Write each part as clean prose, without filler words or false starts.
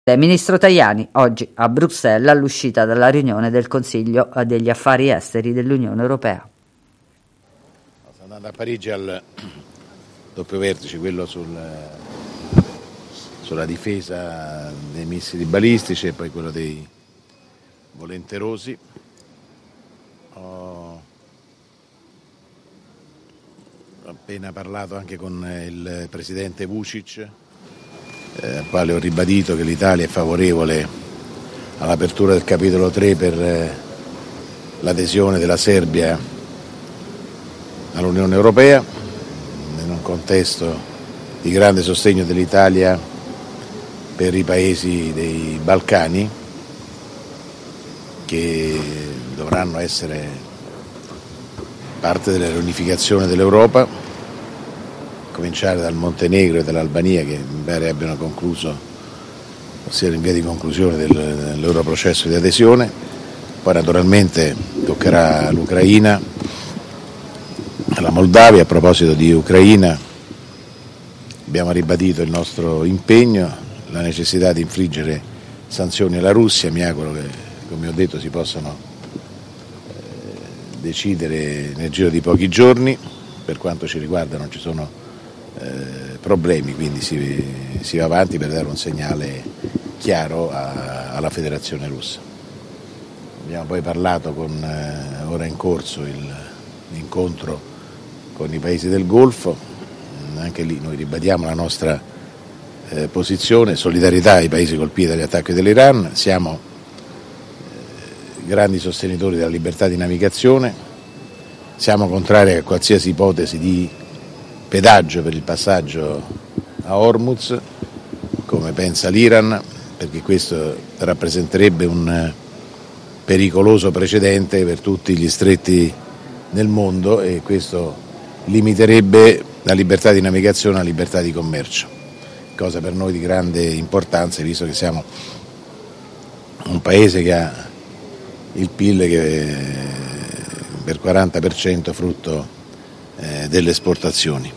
Ministro Tajani, oggi a Bruxelles all'uscita dalla riunione del Consiglio degli Affari Esteri dell'Unione Europea. Sto andando a Parigi al doppio vertice, quello sulla difesa dei missili balistici e poi quello dei volenterosi. Ho appena parlato anche con il presidente Vučić, al quale ho ribadito che l'Italia è favorevole all'apertura del capitolo 3 per l'adesione della Serbia all'Unione Europea, in un contesto di grande sostegno dell'Italia per i paesi dei Balcani, che dovranno essere parte della riunificazione dell'Europa, cominciare dal Montenegro e dall'Albania, che mi pare abbiano concluso, siano in via di conclusione del loro processo di adesione. Poi naturalmente toccherà l'Ucraina, la Moldavia. A proposito di Ucraina, abbiamo ribadito il nostro impegno, la necessità di infliggere sanzioni alla Russia. Mi auguro che, come ho detto, si possano decidere nel giro di pochi giorni. Per quanto ci riguarda non ci sono problemi, quindi si va avanti per dare un segnale chiaro alla Federazione Russa. Abbiamo poi parlato ora in corso l'incontro con i paesi del Golfo. Anche lì noi ribadiamo la nostra posizione, solidarietà ai paesi colpiti dagli attacchi dell'Iran. Siamo grandi sostenitori della libertà di navigazione, siamo contrari a qualsiasi ipotesi di pedaggio per il passaggio a Hormuz, come pensa l'Iran, perché questo rappresenterebbe un pericoloso precedente per tutti gli stretti nel mondo e questo limiterebbe la libertà di navigazione e la libertà di commercio, cosa per noi di grande importanza, visto che siamo un paese che ha il PIL che è per 40% frutto delle esportazioni.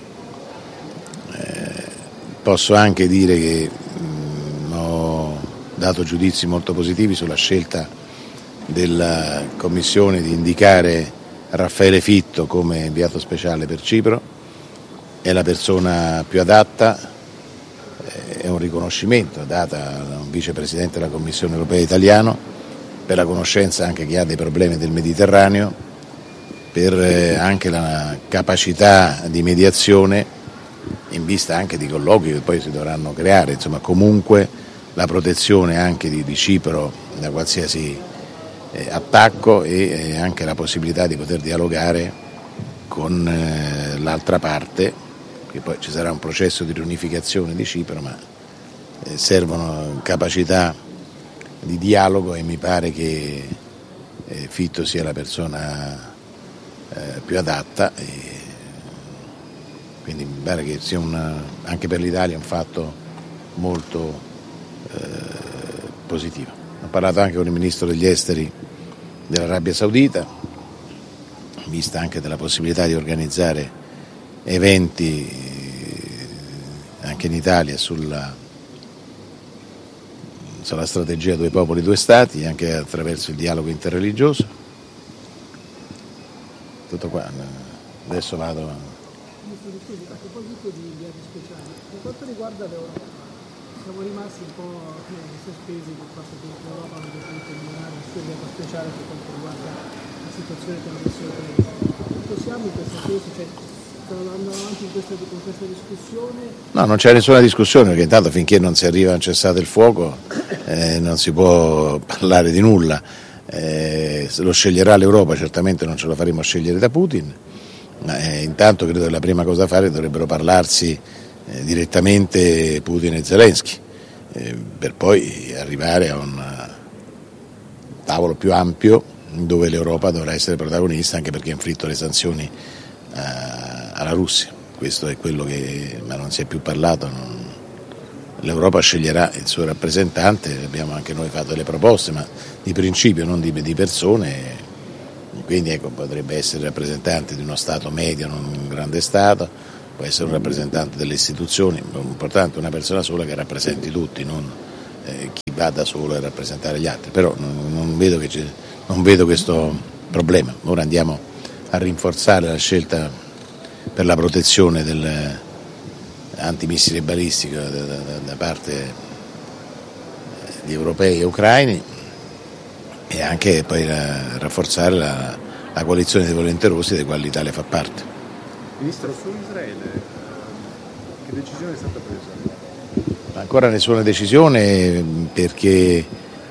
Posso anche dire che ho dato giudizi molto positivi sulla scelta della Commissione di indicare Raffaele Fitto come inviato speciale per Cipro. È la persona più adatta, è un riconoscimento dato da un vicepresidente della Commissione europea italiano per la conoscenza anche che ha dei problemi del Mediterraneo, per anche la capacità di mediazione in vista anche di colloqui che poi si dovranno creare, insomma comunque la protezione anche di Cipro da qualsiasi attacco e anche la possibilità di poter dialogare con l'altra parte, che poi ci sarà un processo di riunificazione di Cipro, ma servono capacità di dialogo e mi pare che Fitto sia la persona più adatta. Quindi mi pare che sia anche per l'Italia un fatto molto positivo. Ho parlato anche con il ministro degli esteri dell'Arabia Saudita, vista anche della possibilità di organizzare eventi anche in Italia sulla strategia due popoli, due stati, anche attraverso il dialogo interreligioso. Tutto qua. Adesso vado. A proposito di inviati speciali, per quanto riguarda l'Europa, siamo rimasti un po' sospesi del fatto che l'Europa non abbia potuto nominare un suo inviato speciale per quanto riguarda la situazione tra Russia e Ucraina. Possiamo in questo senso, stiamo andando avanti con questa discussione? No, non c'è nessuna discussione, perché intanto finché non si arriva a un cessate il fuoco non si può parlare di nulla. Lo sceglierà l'Europa, certamente non ce lo faremo scegliere da Putin. Intanto credo che la prima cosa da fare dovrebbero parlarsi direttamente Putin e Zelensky, per poi arrivare a un tavolo più ampio dove l'Europa dovrà essere protagonista, anche perché ha inflitto le sanzioni alla Russia. Questo è quello ma non si è più parlato. L'Europa sceglierà il suo rappresentante, abbiamo anche noi fatto delle proposte, ma di principio, non di persone. Quindi potrebbe essere rappresentante di uno Stato medio, non un grande Stato, può essere un rappresentante delle istituzioni, importante una persona sola che rappresenti tutti, non chi va da solo a rappresentare gli altri, però non vedo questo problema. Ora andiamo a rinforzare la scelta per la protezione del antimissile balistico da parte di europei e ucraini, e anche poi rafforzare la coalizione dei volenterosi dei quali l'Italia fa parte. Ministro, su Israele che decisione è stata presa? Ancora nessuna decisione, perché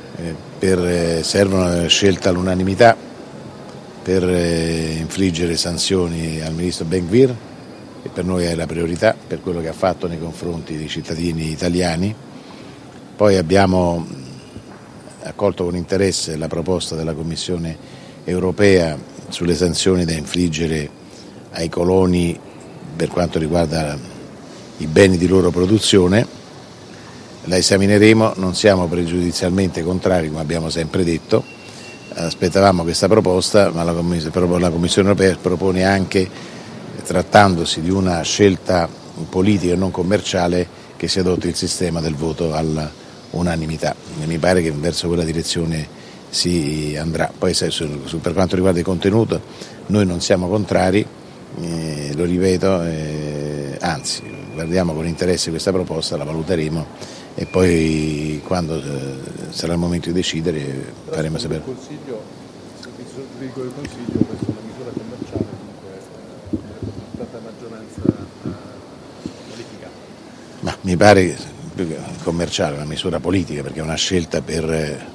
serve una scelta all'unanimità per infliggere sanzioni al ministro Ben-Gvir, che per noi è la priorità per quello che ha fatto nei confronti dei cittadini italiani. Poi abbiamo accolto con interesse la proposta della Commissione europea sulle sanzioni da infliggere ai coloni per quanto riguarda i beni di loro produzione. La esamineremo, non siamo pregiudizialmente contrari, come abbiamo sempre detto, aspettavamo questa proposta, ma la Commissione europea propone anche, trattandosi di una scelta politica e non commerciale, che si adotti il sistema del voto all'unanimità. E mi pare che verso quella direzione si andrà. Poi per quanto riguarda il contenuto noi non siamo contrari, lo ripeto, anzi guardiamo con interesse questa proposta, la valuteremo e poi quando sarà il momento di decidere faremo sapere. Il Consiglio, il servizio giuridico del Consiglio, questa è una misura commerciale, dunque è stata maggioranza politica. Ma mi pare più che commerciale, una misura politica, perché è una scelta per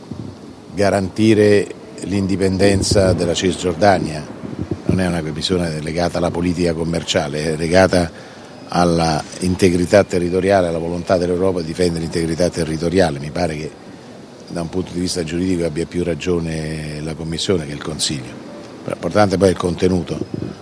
garantire l'indipendenza della Cisgiordania, non è una misura legata alla politica commerciale, è legata alla integrità territoriale, alla volontà dell'Europa di difendere l'integrità territoriale. Mi pare che da un punto di vista giuridico abbia più ragione la Commissione che il Consiglio. L'importante poi è il contenuto,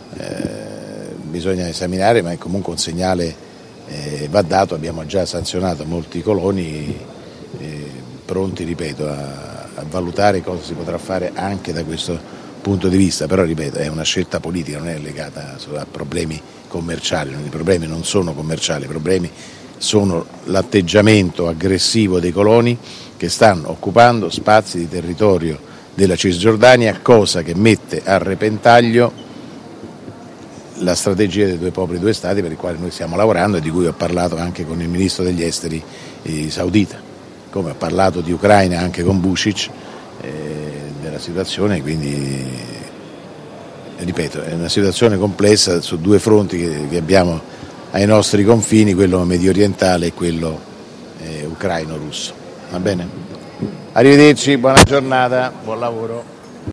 bisogna esaminare, ma è comunque un segnale va dato. Abbiamo già sanzionato molti coloni, pronti, ripeto, a valutare cosa si potrà fare anche da questo punto di vista, però ripeto, è una scelta politica, non è legata solo a problemi commerciali. I problemi non sono commerciali, i problemi sono l'atteggiamento aggressivo dei coloni che stanno occupando spazi di territorio della Cisgiordania, cosa che mette a repentaglio la strategia dei due popoli, due stati, per i quali noi stiamo lavorando e di cui ho parlato anche con il ministro degli esteri saudita, come ho parlato di Ucraina anche con Vučić, della situazione. Quindi ripeto, è una situazione complessa su due fronti che abbiamo ai nostri confini, quello medio orientale e quello ucraino-russo. Va bene? Arrivederci, buona giornata, buon lavoro.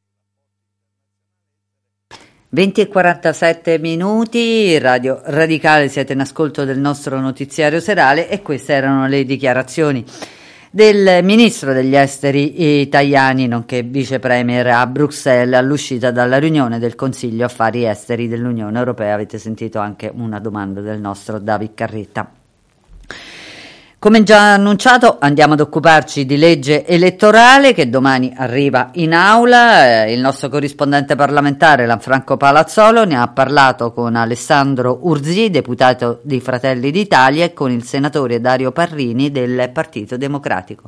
20:47, Radio Radicale, siete in ascolto del nostro notiziario serale e queste erano le dichiarazioni del ministro degli esteri Tajani, nonché vice premier a Bruxelles, all'uscita dalla riunione del Consiglio Affari Esteri dell'Unione Europea. Avete sentito anche una domanda del nostro David Carretta. Come già annunciato, andiamo ad occuparci di legge elettorale che domani arriva in aula. Il nostro corrispondente parlamentare Lanfranco Palazzolo ne ha parlato con Alessandro Urzì, deputato di Fratelli d'Italia, e con il senatore Dario Parrini del Partito Democratico.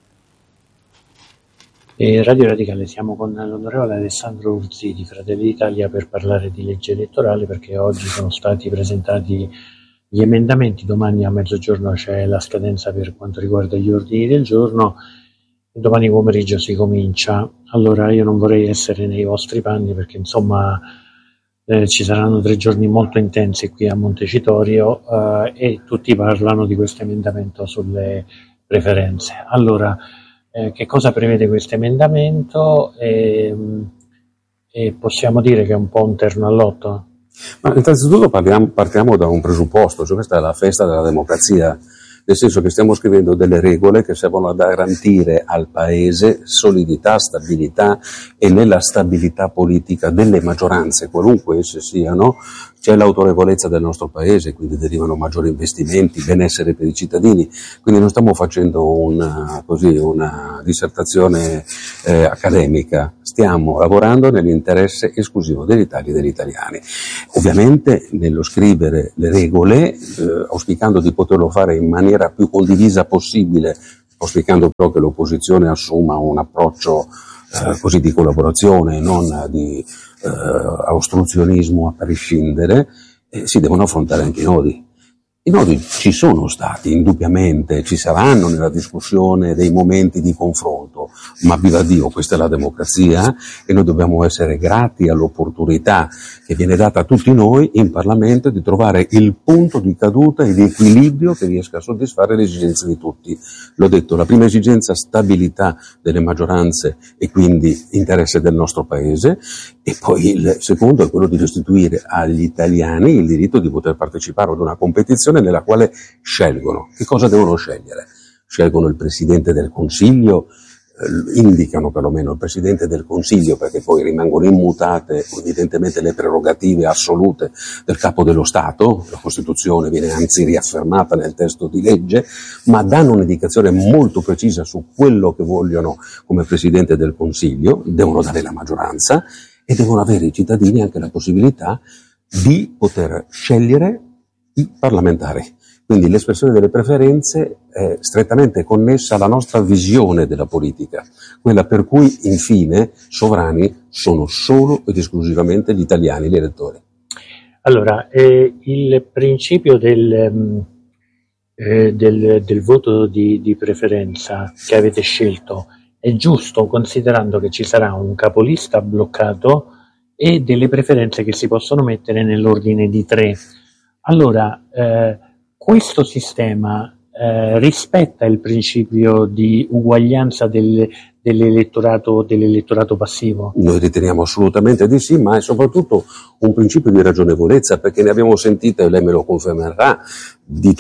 Radio Radicale, siamo con l'onorevole Alessandro Urzì di Fratelli d'Italia per parlare di legge elettorale, perché oggi sono stati presentati gli emendamenti, domani a mezzogiorno c'è la scadenza per quanto riguarda gli ordini del giorno e domani pomeriggio si comincia. Allora io non vorrei essere nei vostri panni, perché insomma ci saranno 3 giorni molto intensi qui a Montecitorio e tutti parlano di questo emendamento sulle preferenze. Allora, che cosa prevede questo emendamento? E possiamo dire che è un po' un terno al lotto? Ma innanzitutto partiamo da un presupposto, cioè questa è la festa della democrazia, nel senso che stiamo scrivendo delle regole che servono a garantire al Paese solidità, stabilità, e nella stabilità politica delle maggioranze, qualunque esse siano, c'è l'autorevolezza del nostro Paese, quindi derivano maggiori investimenti, benessere per i cittadini. Quindi non stiamo facendo una dissertazione accademica, stiamo lavorando nell'interesse esclusivo dell'Italia e degli italiani. Ovviamente nello scrivere le regole, auspicando di poterlo fare in maniera più condivisa possibile auspicando però che l'opposizione assuma un approccio così di collaborazione, non di ostruzionismo a prescindere, si devono affrontare anche i nodi. I nodi ci sono stati, indubbiamente, ci saranno nella discussione dei momenti di confronto, ma viva Dio, questa è la democrazia e noi dobbiamo essere grati all'opportunità che viene data a tutti noi in Parlamento di trovare il punto di caduta e di equilibrio che riesca a soddisfare le esigenze di tutti. L'ho detto, la prima esigenza, stabilità delle maggioranze e quindi interesse del nostro Paese, e poi il secondo è quello di restituire agli italiani il diritto di poter partecipare ad una competizione nella quale scelgono. Che cosa devono scegliere? Scelgono il Presidente del Consiglio, indicano perlomeno il Presidente del Consiglio, perché poi rimangono immutate evidentemente le prerogative assolute del Capo dello Stato, la Costituzione viene anzi riaffermata nel testo di legge, ma danno un'indicazione molto precisa su quello che vogliono come Presidente del Consiglio, devono dare la maggioranza e devono avere i cittadini anche la possibilità di poter scegliere i parlamentari. Quindi l'espressione delle preferenze è strettamente connessa alla nostra visione della politica, quella per cui infine sovrani sono solo ed esclusivamente gli italiani, gli elettori. Allora, il principio del voto di preferenza che avete scelto è giusto, considerando che ci sarà un capolista bloccato e delle preferenze che si possono mettere nell'ordine di 3. Allora, questo sistema rispetta il principio di uguaglianza dell'elettorato passivo? Noi riteniamo assolutamente di sì, ma è soprattutto un principio di ragionevolezza, perché ne abbiamo sentite, e lei me lo confermerà, di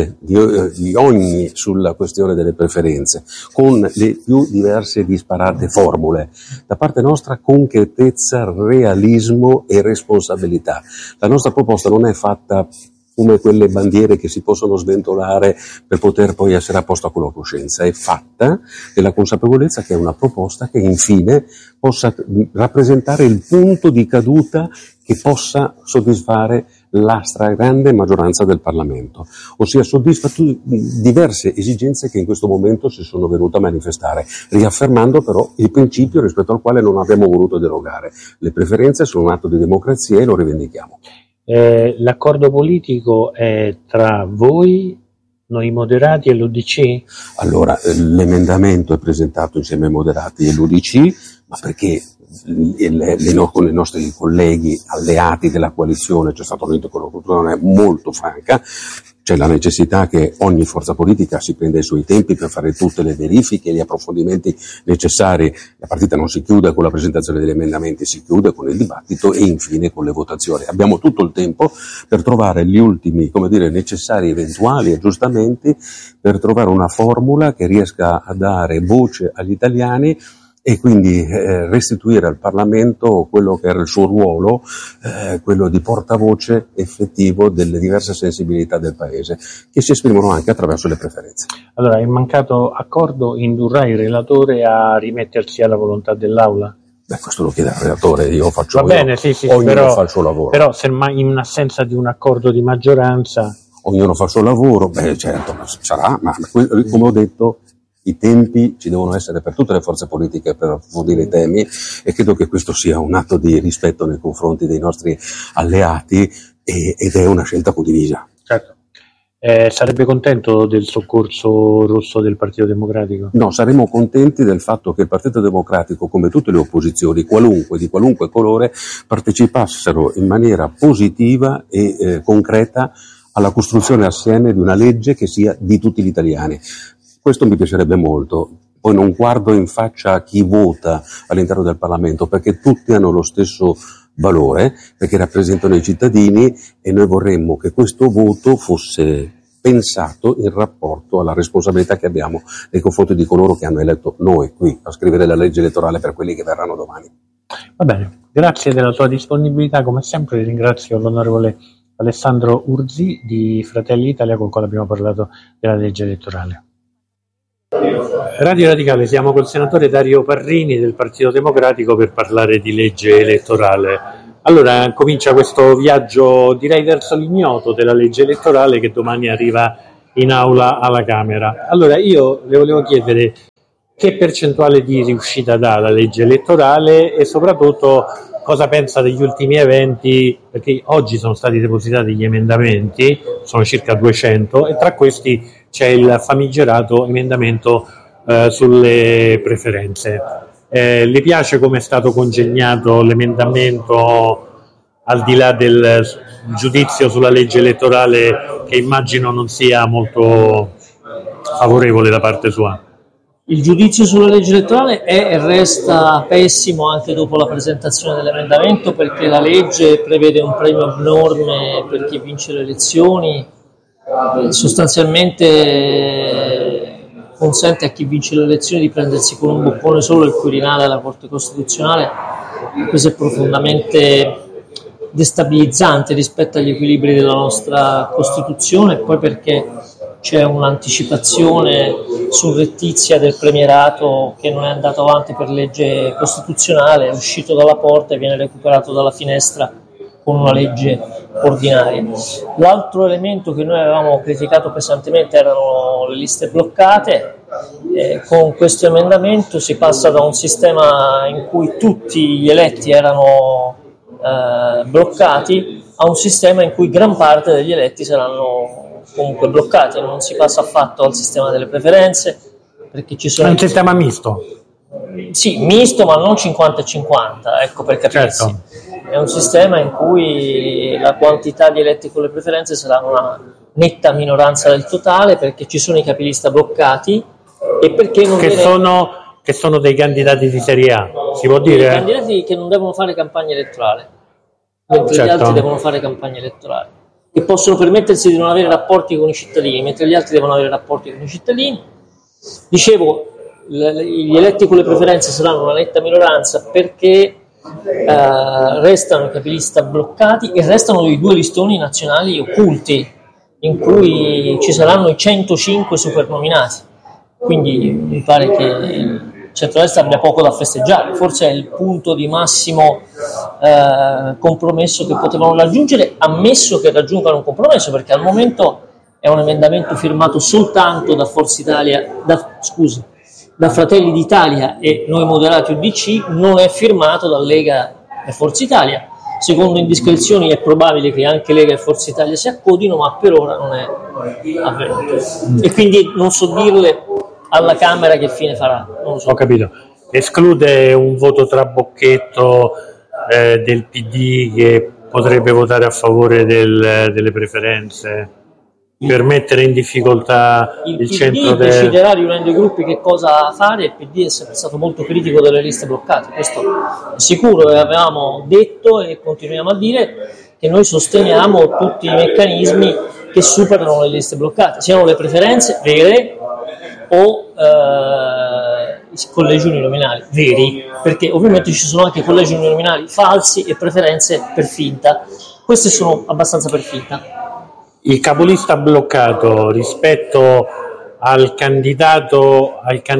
ogni sulla questione delle preferenze, con le più diverse e disparate formule. Da parte nostra concretezza, realismo e responsabilità. La nostra proposta non è fatta come quelle bandiere che si possono sventolare per poter poi essere a posto con la coscienza, è fatta nella consapevolezza che è una proposta che infine possa rappresentare il punto di caduta che possa soddisfare la stragrande maggioranza del Parlamento, ossia soddisfa diverse esigenze che in questo momento si sono venute a manifestare, riaffermando però il principio rispetto al quale non abbiamo voluto derogare. Le preferenze sono un atto di democrazia e lo rivendichiamo. L'accordo politico è tra voi, noi moderati e l'UDC? Allora, l'emendamento è presentato insieme ai moderati e l'UDC, ma perché con i nostri colleghi alleati della coalizione c'è stata un'interlocuzione molto franca. C'è la necessità che ogni forza politica si prenda i suoi tempi per fare tutte le verifiche e gli approfondimenti necessari. La partita non si chiude con la presentazione degli emendamenti, si chiude con il dibattito e infine con le votazioni. Abbiamo tutto il tempo per trovare gli ultimi, necessari eventuali aggiustamenti, per trovare una formula che riesca a dare voce agli italiani e quindi restituire al Parlamento quello che era il suo ruolo, quello di portavoce effettivo delle diverse sensibilità del Paese, che si esprimono anche attraverso le preferenze. Allora, il mancato accordo indurrà il relatore a rimettersi alla volontà dell'Aula? Questo lo chiede il relatore, io faccio ognuno fa il suo lavoro. Però se in assenza di un accordo di maggioranza... Ognuno fa il suo lavoro, certo, sarà, ma come ho detto, i tempi ci devono essere per tutte le forze politiche per approfondire i temi e credo che questo sia un atto di rispetto nei confronti dei nostri alleati ed è una scelta condivisa. Certo. Sarebbe contento del soccorso rosso del Partito Democratico? No, saremmo contenti del fatto che il Partito Democratico, come tutte le opposizioni, di qualunque colore, partecipassero in maniera positiva e concreta alla costruzione assieme di una legge che sia di tutti gli italiani. Questo mi piacerebbe molto. Poi non guardo in faccia a chi vota all'interno del Parlamento, perché tutti hanno lo stesso valore, perché rappresentano i cittadini e noi vorremmo che questo voto fosse pensato in rapporto alla responsabilità che abbiamo nei confronti di coloro che hanno eletto noi qui a scrivere la legge elettorale per quelli che verranno domani. Va bene, grazie della tua disponibilità, come sempre ringrazio l'onorevole Alessandro Urzi di Fratelli Italia, con cui abbiamo parlato della legge elettorale. Radio Radicale, siamo col senatore Dario Parrini del Partito Democratico per parlare di legge elettorale. Allora, comincia questo viaggio, direi verso l'ignoto della legge elettorale, che domani arriva in aula alla Camera. Allora io le volevo chiedere che percentuale di riuscita dà la legge elettorale e soprattutto cosa pensa degli ultimi eventi, perché oggi sono stati depositati gli emendamenti, sono circa 200, e tra questi c'è il famigerato emendamento sulle preferenze. Le piace come è stato congegnato l'emendamento, al di là del giudizio sulla legge elettorale, che immagino non sia molto favorevole da parte sua? Il giudizio sulla legge elettorale è e resta pessimo anche dopo la presentazione dell'emendamento, perché la legge prevede un premio abnorme per chi vince le elezioni, sostanzialmente consente a chi vince le elezioni di prendersi con un boccone solo il Quirinale alla Corte Costituzionale. Questo è profondamente destabilizzante rispetto agli equilibri della nostra Costituzione, e poi perché c'è un'anticipazione surrettizia del premierato che non è andato avanti per legge costituzionale, è uscito dalla porta e viene recuperato dalla finestra con una legge ordinaria. L'altro elemento che noi avevamo criticato pesantemente erano le liste bloccate. Con questo emendamento si passa da un sistema in cui tutti gli eletti erano bloccati a un sistema in cui gran parte degli eletti saranno comunque bloccati. Non si passa affatto al sistema delle preferenze, perché ci sono... È un sistema misto? Sì, misto, ma non 50-50, ecco, per capirsi. Certo. È un sistema in cui la quantità di eletti con le preferenze sarà una netta minoranza del totale, perché ci sono i capilista bloccati e perché non che sono dei candidati di serie A, si può dire? Dei candidati che non devono fare campagna elettorale, mentre certo. Gli altri devono fare campagna elettorale, che possono permettersi di non avere rapporti con i cittadini, mentre gli altri devono avere rapporti con i cittadini. Dicevo, gli eletti con le preferenze saranno una netta minoranza perché restano i capilista bloccati e restano i 2 listoni nazionali occulti, in cui ci saranno i 105 supernominati. Quindi mi pare che il centrodestra abbia poco da festeggiare, forse è il punto di massimo compromesso che potevano raggiungere, ammesso che raggiungano un compromesso, perché al momento è un emendamento firmato soltanto da Forza Italia, da Fratelli d'Italia e Noi Moderati UDC, non è firmato da Lega e Forza Italia. Secondo indiscrezioni è probabile che anche Lega e Forza Italia si accodino, ma per ora non è avvenuto. E quindi non so dirle alla Camera che fine farà. Non lo so. Ho capito. Esclude un voto trabocchetto del PD che potrebbe votare a favore delle preferenze per mettere in difficoltà il centro del... Il PD deciderà riunendo i gruppi che cosa fare. Il PD è sempre stato molto critico delle liste bloccate, questo è sicuro, e avevamo detto e continuiamo a dire che noi sosteniamo tutti i meccanismi che superano le liste bloccate, siano le preferenze vere o i collegi uninominali veri, perché ovviamente ci sono anche collegi uninominali falsi e preferenze per finta. Queste sono abbastanza per finta. Il capolista bloccato rispetto al candidato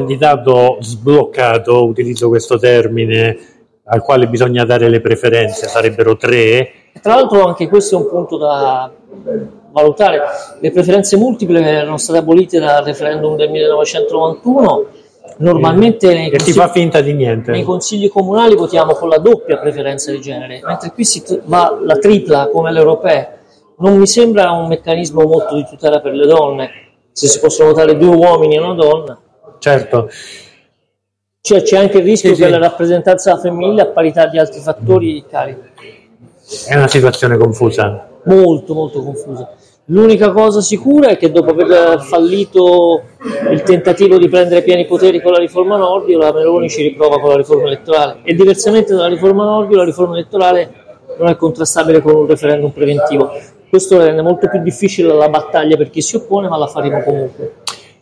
sbloccato, utilizzo questo termine, al quale bisogna dare le preferenze, sarebbero 3. Tra l'altro anche questo è un punto da valutare. Le preferenze multiple erano state abolite dal referendum del 1991. Normalmente si fa finta di niente. Nei consigli comunali votiamo con la doppia preferenza di genere, mentre qui si va la tripla come alle europee. Non mi sembra un meccanismo molto di tutela per le donne, se si possono votare 2 uomini e una donna. Certo. Cioè, c'è anche il rischio che la rappresentanza femminile, a parità di altri fattori, cali. È una situazione confusa. Molto, molto confusa. L'unica cosa sicura è che dopo aver fallito il tentativo di prendere pieni poteri con la riforma Nordio, la Meloni ci riprova con la riforma elettorale. E diversamente dalla riforma Nordio, la riforma elettorale non è contrastabile con un referendum preventivo. Questo rende molto più difficile la battaglia per chi si oppone, ma la faremo comunque.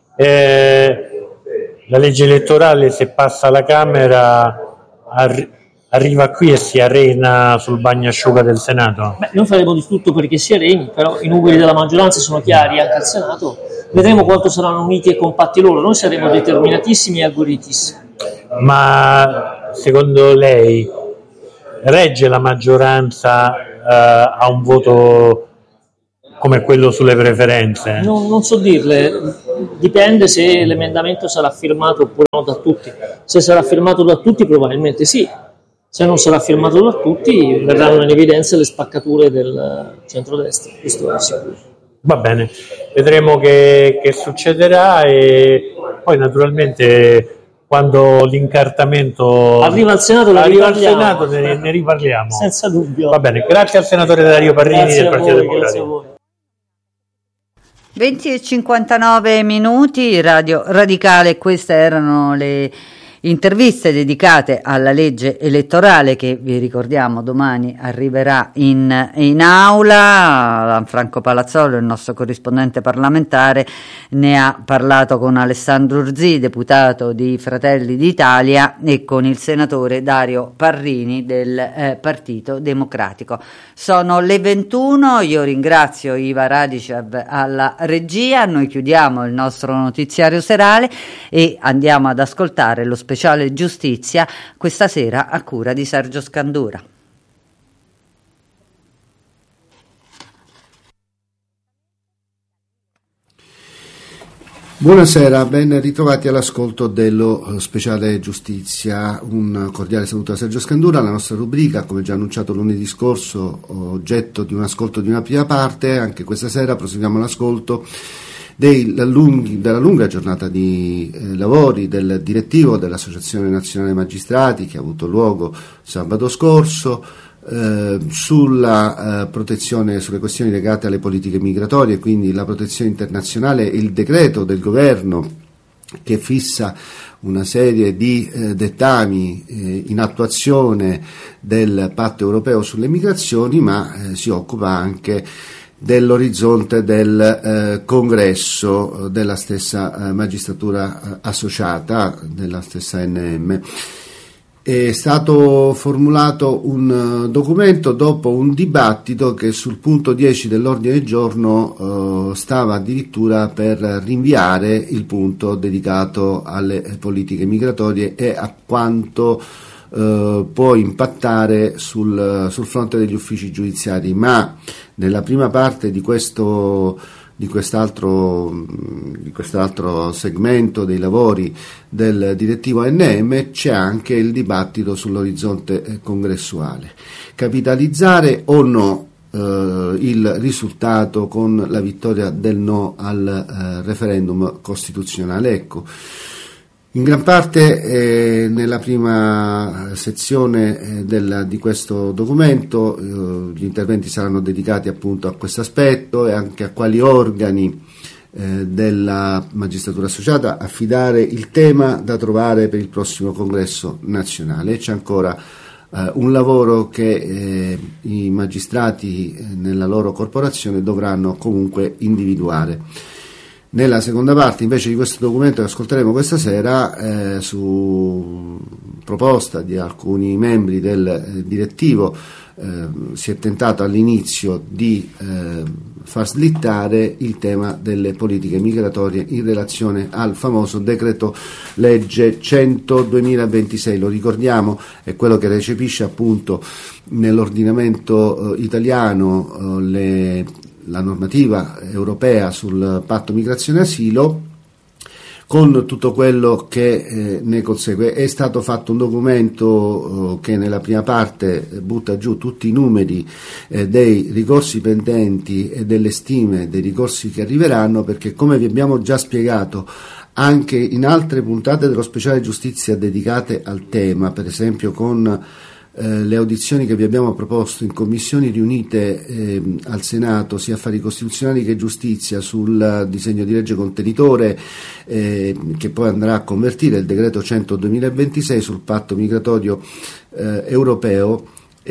La legge elettorale, se passa alla Camera, arriva qui e si arena sul bagnasciuga del Senato? Noi faremo di tutto perché si areni, però i numeri della maggioranza sono chiari anche al Senato. Vedremo quanto saranno uniti e compatti loro. Noi saremo determinatissimi e agguerritissimi. Ma secondo lei regge la maggioranza a un voto come quello sulle preferenze? Non so dirle, dipende se l'emendamento sarà firmato oppure no da tutti. Se sarà firmato da tutti probabilmente sì, se non sarà firmato da tutti verranno in evidenza le spaccature del centrodestra, questo è sicuro. Va bene, vedremo che succederà e poi naturalmente quando l'incartamento arriva al Senato, ne riparliamo. Senza dubbio. Va bene, grazie al senatore Dario Parrini del Partito Democratico. 20:59 Radio Radicale, queste erano le interviste dedicate alla legge elettorale che vi ricordiamo domani arriverà in aula. Franco Palazzolo, il nostro corrispondente parlamentare, ne ha parlato con Alessandro Urzì, deputato di Fratelli d'Italia, e con il senatore Dario Parrini del Partito Democratico. Sono le 21, io ringrazio Iva Radicev alla regia, noi chiudiamo il nostro notiziario serale e andiamo ad ascoltare lo speciale giustizia questa sera a cura di Sergio Scandura. Buonasera, ben ritrovati all'ascolto dello speciale giustizia. Un cordiale saluto da Sergio Scandura. La nostra rubrica, come già annunciato lunedì scorso, oggetto di un ascolto di una prima parte. Anche questa sera proseguiamo l'ascolto della lunga giornata di lavori del direttivo dell'Associazione Nazionale Magistrati, che ha avuto luogo sabato scorso, sulla protezione, sulle questioni legate alle politiche migratorie, quindi la protezione internazionale e il decreto del governo che fissa una serie di dettami in attuazione del patto europeo sulle migrazioni, ma si occupa anche dell'orizzonte del congresso della stessa magistratura associata, della stessa NM. È stato formulato un documento dopo un dibattito che sul punto 10 dell'ordine del giorno stava addirittura per rinviare il punto dedicato alle politiche migratorie e a quanto può impattare sul fronte degli uffici giudiziari, ma nella prima parte di quest'altro segmento dei lavori del direttivo NM c'è anche il dibattito sull'orizzonte congressuale. Capitalizzare o no il risultato con la vittoria del no al referendum costituzionale? Ecco, in gran parte nella prima sezione di questo documento gli interventi saranno dedicati appunto a questo aspetto e anche a quali organi della magistratura associata affidare il tema da trovare per il prossimo congresso nazionale. C'è ancora un lavoro che i magistrati nella loro corporazione dovranno comunque individuare. Nella seconda parte invece di questo documento che ascolteremo questa sera, su proposta di alcuni membri del direttivo, si è tentato all'inizio di far slittare il tema delle politiche migratorie in relazione al famoso decreto legge 100/2026. Lo ricordiamo, è quello che recepisce appunto nell'ordinamento italiano la normativa europea sul patto migrazione e asilo, con tutto quello che ne consegue. È stato fatto un documento che nella prima parte butta giù tutti i numeri dei ricorsi pendenti e delle stime dei ricorsi che arriveranno, perché come vi abbiamo già spiegato anche in altre puntate dello speciale giustizia dedicate al tema, per esempio con le audizioni che vi abbiamo proposto in commissioni riunite al Senato, sia affari costituzionali che giustizia, sul disegno di legge contenitore che poi andrà a convertire il decreto 100/2026 sul patto migratorio europeo,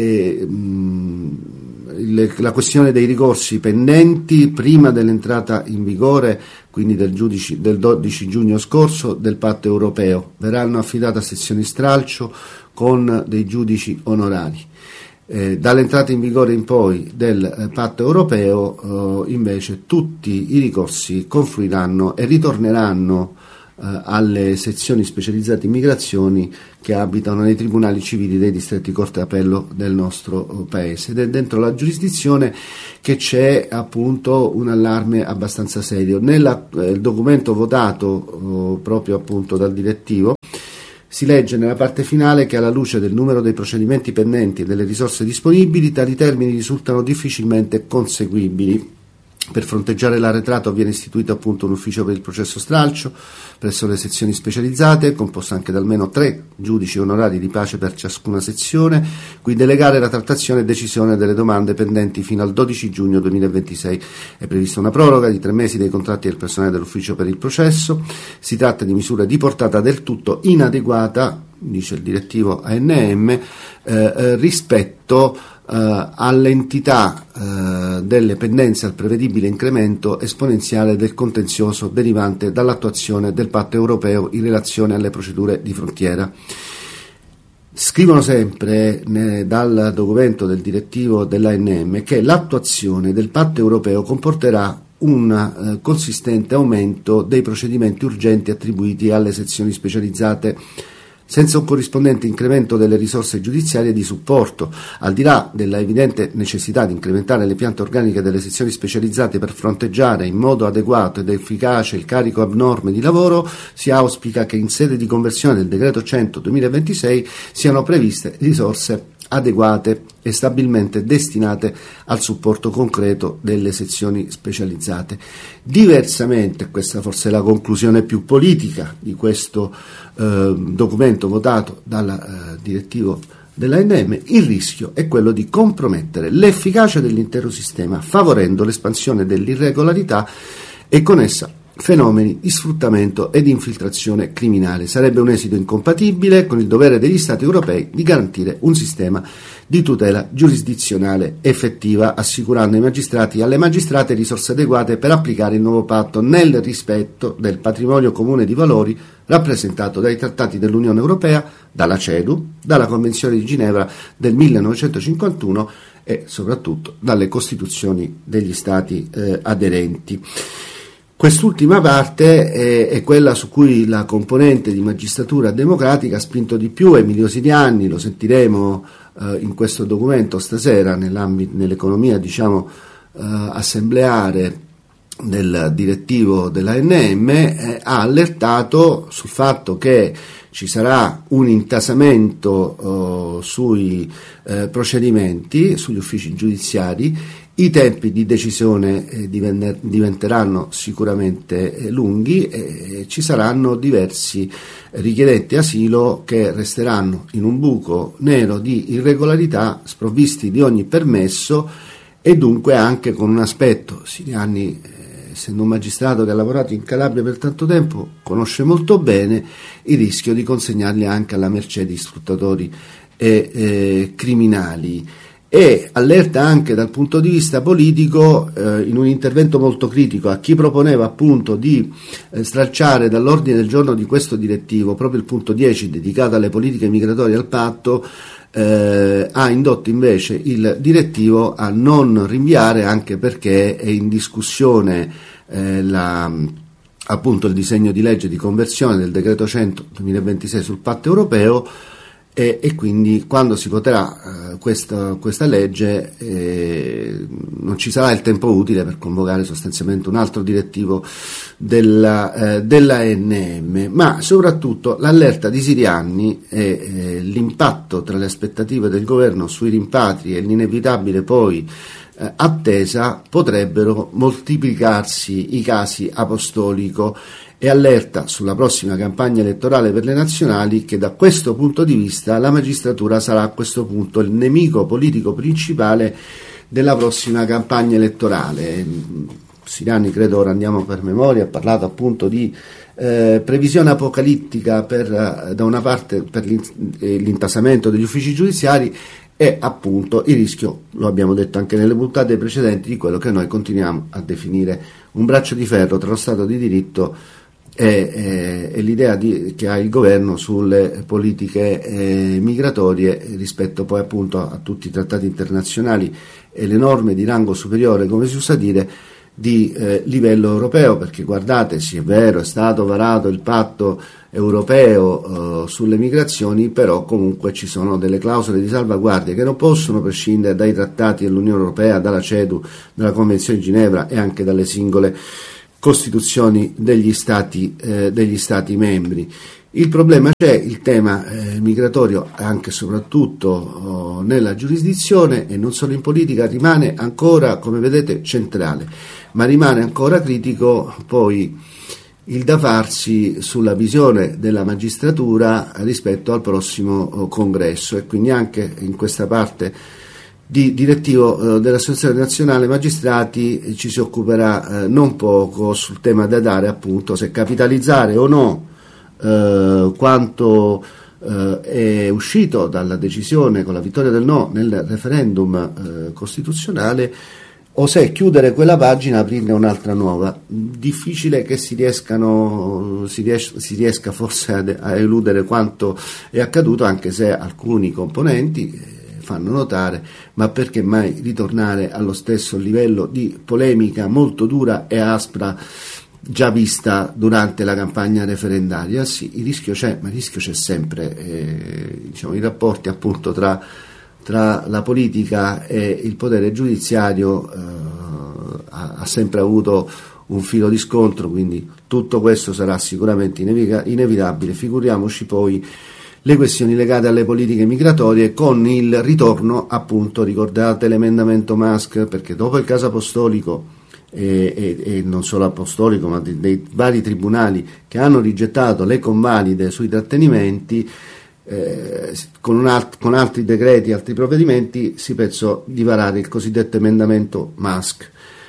la questione dei ricorsi pendenti prima dell'entrata in vigore, quindi del 12 giugno scorso, del patto europeo, verranno affidate a sezioni stralcio con dei giudici onorari. Dall'entrata in vigore in poi del patto europeo invece tutti i ricorsi confluiranno e ritorneranno alle sezioni specializzate in migrazioni che abitano nei tribunali civili dei distretti corte d'appello del nostro paese. Ed è dentro la giurisdizione che c'è appunto un allarme abbastanza serio. Nel documento votato proprio appunto dal direttivo si legge nella parte finale che alla luce del numero dei procedimenti pendenti e delle risorse disponibili tali termini risultano difficilmente conseguibili. Per fronteggiare l'arretrato viene istituito appunto un ufficio per il processo stralcio presso le sezioni specializzate, composto anche da almeno 3 giudici onorari di pace per ciascuna sezione, cui delegare la trattazione e decisione delle domande pendenti fino al 12 giugno 2026. È prevista una proroga di 3 mesi dei contratti del personale dell'ufficio per il processo. Si tratta di misure di portata del tutto inadeguata, dice il direttivo ANM, rispetto all'entità delle pendenze, al prevedibile incremento esponenziale del contenzioso derivante dall'attuazione del patto europeo in relazione alle procedure di frontiera. Scrivono sempre dal documento del direttivo dell'ANM che l'attuazione del patto europeo comporterà un consistente aumento dei procedimenti urgenti attribuiti alle sezioni specializzate, senza un corrispondente incremento delle risorse giudiziarie di supporto. Al di là della evidente necessità di incrementare le piante organiche delle sezioni specializzate per fronteggiare in modo adeguato ed efficace il carico abnorme di lavoro, si auspica che in sede di conversione del decreto 100/2026 siano previste risorse adeguate e stabilmente destinate al supporto concreto delle sezioni specializzate. Diversamente, questa forse è la conclusione più politica di questo documento votato dal direttivo dell'ANM, il rischio è quello di compromettere l'efficacia dell'intero sistema, favorendo l'espansione dell'irregolarità e con essa fenomeni di sfruttamento e di infiltrazione criminale. Sarebbe un esito incompatibile con il dovere degli Stati europei di garantire un sistema di tutela giurisdizionale effettiva, assicurando ai magistrati e alle magistrate risorse adeguate per applicare il nuovo patto nel rispetto del patrimonio comune di valori rappresentato dai trattati dell'Unione Europea, dalla CEDU, dalla Convenzione di Ginevra del 1951 e soprattutto dalle Costituzioni degli Stati aderenti. Quest'ultima parte è quella su cui la componente di Magistratura Democratica ha spinto di più. Emilio Sirianni, lo sentiremo in questo documento stasera nell'economia assembleare del direttivo dell'ANM, ha allertato sul fatto che ci sarà un intasamento sui procedimenti, sugli uffici giudiziari. I tempi di decisione diventeranno sicuramente lunghi e ci saranno diversi richiedenti asilo che resteranno in un buco nero di irregolarità, sprovvisti di ogni permesso e dunque anche con un aspetto. Sirianni, essendo un magistrato che ha lavorato in Calabria per tanto tempo, conosce molto bene il rischio di consegnarli anche alla mercé di sfruttatori e criminali. E allerta anche dal punto di vista politico in un intervento molto critico a chi proponeva appunto di stralciare dall'ordine del giorno di questo direttivo proprio il punto 10 dedicato alle politiche migratorie e al patto. Ha indotto invece il direttivo a non rinviare, anche perché è in discussione appunto il disegno di legge di conversione del decreto 100/2026 sul patto europeo. E quindi quando si voterà questa legge non ci sarà il tempo utile per convocare sostanzialmente un altro direttivo dell'ANM, ma soprattutto l'allerta di Sirianni e l'impatto tra le aspettative del governo sui rimpatri e l'inevitabile poi attesa potrebbero moltiplicarsi i casi apostolico, e allerta sulla prossima campagna elettorale per le nazionali che da questo punto di vista la magistratura sarà a questo punto il nemico politico principale della prossima campagna elettorale. Sirianni, credo ora andiamo per memoria, ha parlato appunto di previsione apocalittica da una parte per l'intasamento degli uffici giudiziari e appunto il rischio, lo abbiamo detto anche nelle puntate precedenti, di quello che noi continuiamo a definire un braccio di ferro tra lo Stato di diritto e l'idea che ha il governo sulle politiche migratorie rispetto poi appunto a tutti i trattati internazionali e le norme di rango superiore, come si usa dire, di livello europeo, perché guardate, sì è vero, è stato varato il patto europeo sulle migrazioni, però comunque ci sono delle clausole di salvaguardia che non possono prescindere dai trattati dell'Unione Europea, dalla CEDU, dalla Convenzione di Ginevra e anche dalle singole costituzioni degli stati membri. Il problema c'è, il tema migratorio anche e soprattutto nella giurisdizione e non solo in politica rimane ancora, come vedete, centrale, ma rimane ancora critico poi il da farsi sulla visione della magistratura rispetto al prossimo congresso, e quindi anche in questa parte di direttivo dell'Associazione Nazionale Magistrati ci si occuperà non poco sul tema da dare, appunto, se capitalizzare o no quanto è uscito dalla decisione con la vittoria del no nel referendum costituzionale, o se chiudere quella pagina e aprirne un'altra nuova. Difficile che si riesca forse a eludere quanto è accaduto, anche se alcuni componenti fanno notare: ma perché mai ritornare allo stesso livello di polemica molto dura e aspra già vista durante la campagna referendaria? Sì, il rischio c'è, ma il rischio c'è sempre. I rapporti appunto tra la politica e il potere giudiziario ha sempre avuto un filo di scontro, quindi tutto questo sarà sicuramente inevitabile, figuriamoci poi le questioni legate alle politiche migratorie, con il ritorno, appunto, ricordate l'emendamento Musk, perché dopo il caso apostolico e non solo apostolico, ma dei vari tribunali che hanno rigettato le convalide sui trattenimenti, con altri decreti, altri provvedimenti, si pensò di varare il cosiddetto emendamento Musk.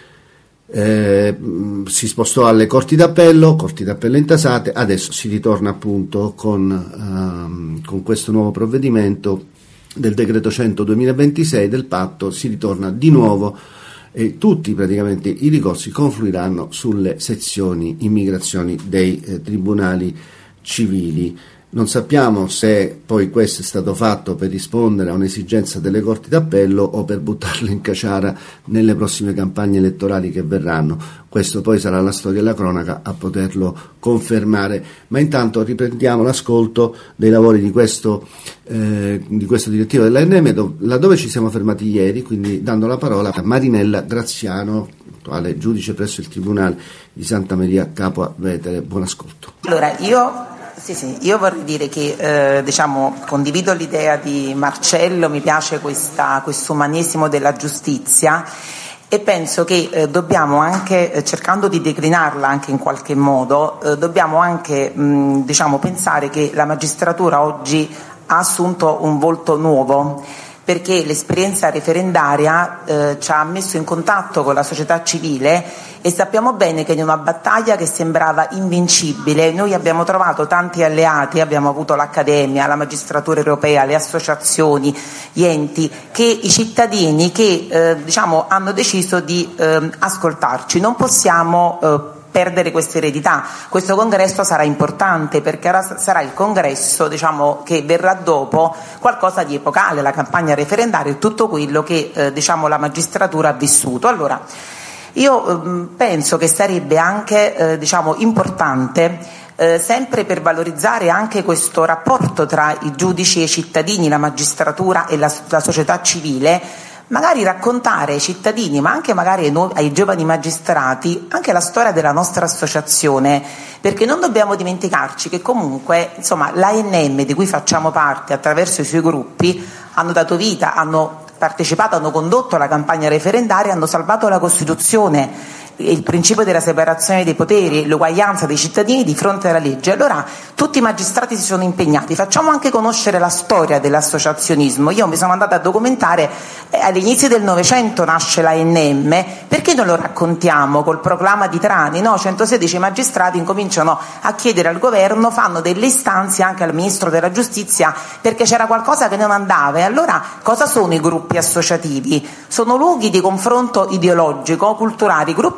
Si spostò alle corti d'appello intasate, adesso si ritorna appunto con questo nuovo provvedimento del decreto 100/2026 del patto, si ritorna di nuovo e tutti praticamente i ricorsi confluiranno sulle sezioni immigrazioni dei tribunali civili. Non sappiamo se poi questo è stato fatto per rispondere a un'esigenza delle corti d'appello o per buttarlo in caciara nelle prossime campagne elettorali che verranno. Questo poi sarà la storia della cronaca a poterlo confermare. Ma intanto riprendiamo l'ascolto dei lavori di questo direttivo dell'ANM, laddove ci siamo fermati ieri, quindi dando la parola a Marinella Graziano, attuale giudice presso il Tribunale di Santa Maria Capua Vetere. Buon ascolto. Allora, io vorrei dire che condivido l'idea di Marcello, mi piace questo umanesimo della giustizia, e penso che dobbiamo anche, cercando di declinarla anche in qualche modo, dobbiamo anche pensare che la magistratura oggi ha assunto un volto nuovo, perché l'esperienza referendaria ci ha messo in contatto con la società civile, e sappiamo bene che in una battaglia che sembrava invincibile noi abbiamo trovato tanti alleati, abbiamo avuto l'Accademia, la magistratura europea, le associazioni, gli enti, i cittadini che hanno deciso di ascoltarci. Non possiamo perdere questa eredità. Questo congresso sarà importante, perché sarà il congresso che verrà dopo qualcosa di epocale, la campagna referendaria e tutto quello che la magistratura ha vissuto. Allora, io penso che sarebbe anche importante, sempre per valorizzare anche questo rapporto tra i giudici e i cittadini, la magistratura e la società civile, magari raccontare ai cittadini, ma anche magari ai giovani magistrati, anche la storia della nostra associazione, perché non dobbiamo dimenticarci che comunque l'ANM, di cui facciamo parte attraverso i suoi gruppi, hanno dato vita, hanno partecipato, hanno condotto la campagna referendaria, hanno salvato la Costituzione, il principio della separazione dei poteri, l'uguaglianza dei cittadini di fronte alla legge. Allora tutti i magistrati si sono impegnati, facciamo anche conoscere la storia dell'associazionismo. Io mi sono andata a documentare, all'inizio del Novecento nasce l'ANM, perché non lo raccontiamo col proclama di Trani? No, 116 magistrati incominciano a chiedere al governo, fanno delle istanze anche al ministro della giustizia, perché c'era qualcosa che non andava. E allora cosa sono i gruppi associativi? Sono luoghi di confronto ideologico, culturali. I gruppi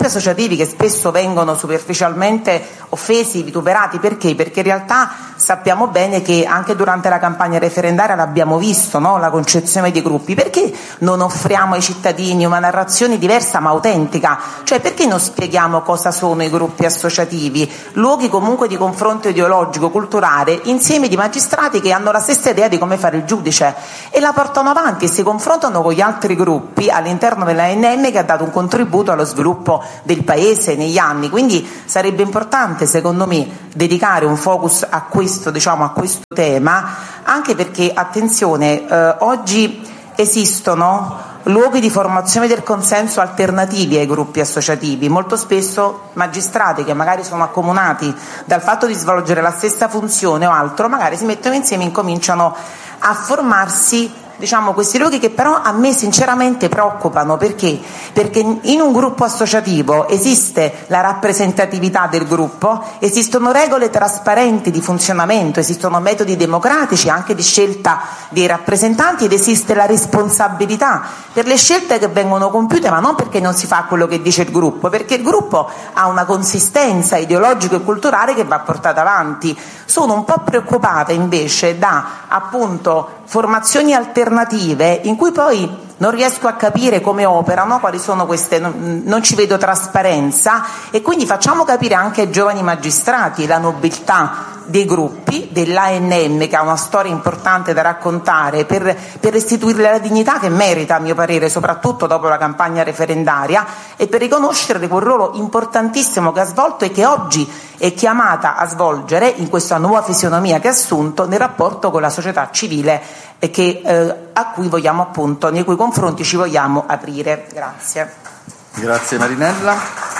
gruppi associativi che spesso vengono superficialmente offesi, vituperati. Perché? Perché in realtà sappiamo bene che anche durante la campagna referendaria l'abbiamo visto, no? La concezione dei gruppi. Perché non offriamo ai cittadini una narrazione diversa ma autentica? Cioè, perché non spieghiamo cosa sono i gruppi associativi? Luoghi comunque di confronto ideologico, culturale, insieme di magistrati che hanno la stessa idea di come fare il giudice e la portano avanti e si confrontano con gli altri gruppi all'interno dell'ANM, che ha dato un contributo allo sviluppo del paese negli anni. Quindi sarebbe importante, secondo me, dedicare un focus a questo, a questo tema, anche perché, attenzione, oggi esistono luoghi di formazione del consenso alternativi ai gruppi associativi. Molto spesso magistrati che magari sono accomunati dal fatto di svolgere la stessa funzione o altro, magari si mettono insieme e incominciano a formarsi questi luoghi, che però a me sinceramente preoccupano. Perché? Perché in un gruppo associativo esiste la rappresentatività del gruppo, esistono regole trasparenti di funzionamento, esistono metodi democratici anche di scelta dei rappresentanti, ed esiste la responsabilità per le scelte che vengono compiute, ma non perché non si fa quello che dice il gruppo, perché il gruppo ha una consistenza ideologica e culturale che va portata avanti. Sono un po' preoccupata invece da, appunto, formazioni alternative in cui poi non riesco a capire come operano, quali sono queste, non ci vedo trasparenza, e quindi facciamo capire anche ai giovani magistrati la nobiltà dei gruppi, dell'ANM, che ha una storia importante da raccontare, per restituirle la dignità che merita, a mio parere, soprattutto dopo la campagna referendaria, e per riconoscere quel ruolo importantissimo che ha svolto e che oggi è chiamata a svolgere in questa nuova fisionomia che ha assunto nel rapporto con la società civile e a cui vogliamo, appunto, nei cui confronti ci vogliamo aprire. Grazie. Grazie Marinella.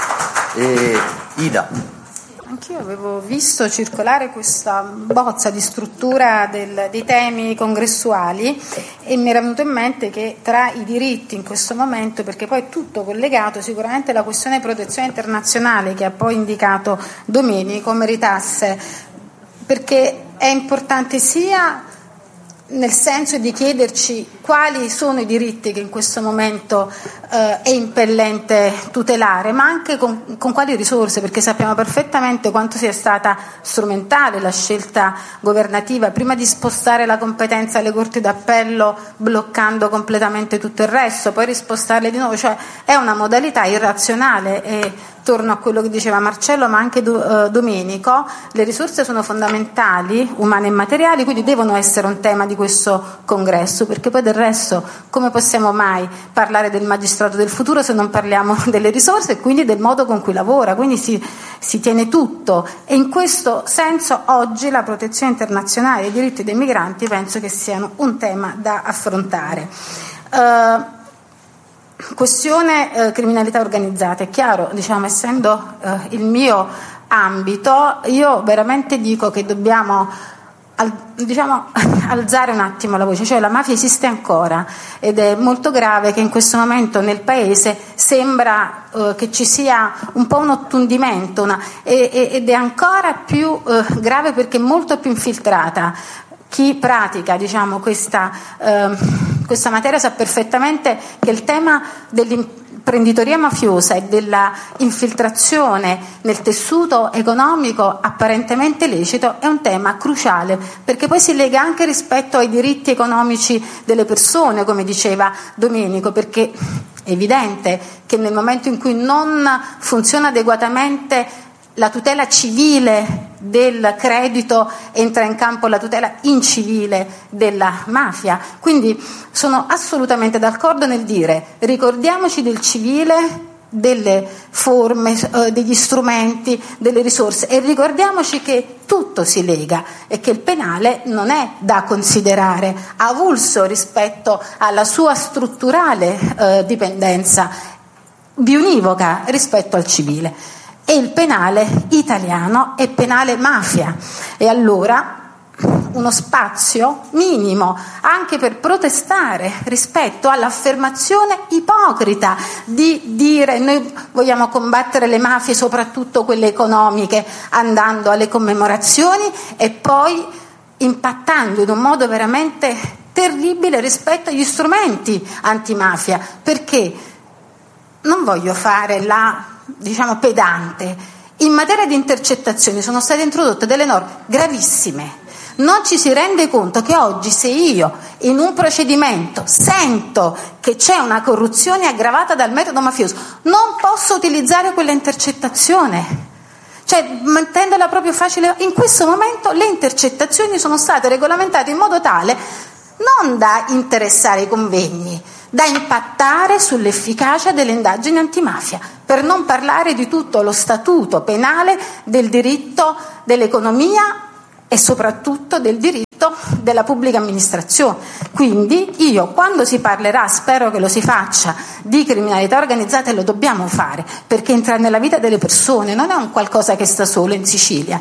Ida. Anch'io avevo visto circolare questa bozza di struttura dei temi congressuali e mi era venuto in mente che tra i diritti in questo momento, perché poi è tutto collegato, sicuramente la questione protezione internazionale che ha poi indicato Domenico meritasse, perché è importante sia nel senso di chiederci quali sono i diritti che in questo momento è impellente tutelare, ma anche con quali risorse, perché sappiamo perfettamente quanto sia stata strumentale la scelta governativa prima di spostare la competenza alle corti d'appello bloccando completamente tutto il resto, poi rispostarle di nuovo, cioè è una modalità irrazionale. E torno a quello che diceva Marcello ma anche Domenico, le risorse sono fondamentali, umane e materiali, quindi devono essere un tema di questo congresso, perché poi del resto come possiamo mai parlare del magistrato del futuro se non parliamo delle risorse e quindi del modo con cui lavora, quindi si tiene tutto, e in questo senso oggi la protezione internazionale e i diritti dei migranti penso che siano un tema da affrontare. Questione criminalità organizzata, è chiaro, essendo il mio ambito, io veramente dico che dobbiamo alzare un attimo la voce, cioè la mafia esiste ancora ed è molto grave che in questo momento nel paese sembra che ci sia un po' un ottundimento ed è ancora più grave perché è molto più infiltrata. Chi pratica questa materia sa perfettamente che il tema dell'imprenditoria mafiosa e della infiltrazione nel tessuto economico apparentemente lecito è un tema cruciale, perché poi si lega anche rispetto ai diritti economici delle persone, come diceva Domenico, perché è evidente che nel momento in cui non funziona adeguatamente la tutela civile del credito, entra in campo la tutela incivile della mafia. Quindi sono assolutamente d'accordo nel dire ricordiamoci del civile, delle forme, degli strumenti, delle risorse, e ricordiamoci che tutto si lega e che il penale non è da considerare avulso rispetto alla sua strutturale dipendenza biunivoca rispetto al civile. E il penale italiano è penale mafia, e allora uno spazio minimo anche per protestare rispetto all'affermazione ipocrita di dire noi vogliamo combattere le mafie, soprattutto quelle economiche, andando alle commemorazioni e poi impattando in un modo veramente terribile rispetto agli strumenti antimafia, perché non voglio fare la diciamo pedante, in materia di intercettazioni sono state introdotte delle norme gravissime. Non ci si rende conto che oggi, se io in un procedimento sento che c'è una corruzione aggravata dal metodo mafioso, non posso utilizzare quella intercettazione. Cioè, mettendola proprio facile, in questo momento le intercettazioni sono state regolamentate in modo tale non da interessare i convegni, da impattare sull'efficacia delle indagini antimafia, per non parlare di tutto lo statuto penale del diritto dell'economia e soprattutto del diritto della pubblica amministrazione. Quindi io, quando si parlerà, spero che lo si faccia, di criminalità organizzata, e lo dobbiamo fare, perché entra nella vita delle persone, non è un qualcosa che sta solo in Sicilia.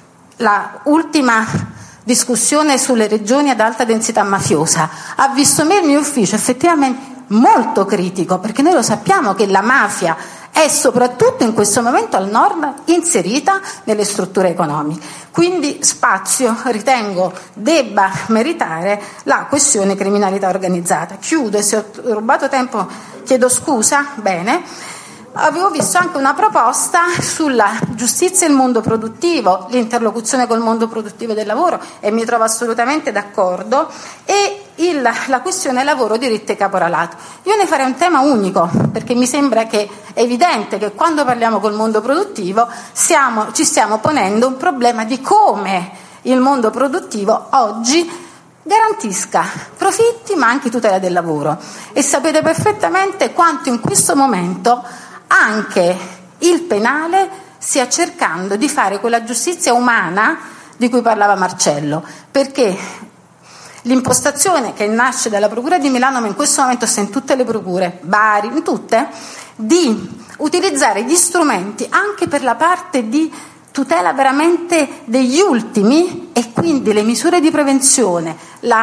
La ultima discussione sulle regioni ad alta densità mafiosa ha visto me il mio ufficio effettivamente molto critico, perché noi lo sappiamo che la mafia è soprattutto in questo momento al nord inserita nelle strutture economiche. Quindi spazio ritengo debba meritare la questione criminalità organizzata. Chiudo, e se ho rubato tempo chiedo scusa. Bene. Avevo visto anche una proposta sulla giustizia e il mondo produttivo, l'interlocuzione col mondo produttivo del lavoro, e mi trovo assolutamente d'accordo, e la questione lavoro, diritto e caporalato. Io ne farei un tema unico, perché mi sembra che è evidente che quando parliamo col mondo produttivo ci stiamo ponendo un problema di come il mondo produttivo oggi garantisca profitti ma anche tutela del lavoro, e sapete perfettamente quanto in questo momento anche il penale stia cercando di fare quella giustizia umana di cui parlava Marcello, perché l'impostazione che nasce dalla Procura di Milano, ma in questo momento sta in tutte le procure, Bari, in tutte, di utilizzare gli strumenti anche per la parte di tutela veramente degli ultimi, e quindi le misure di prevenzione,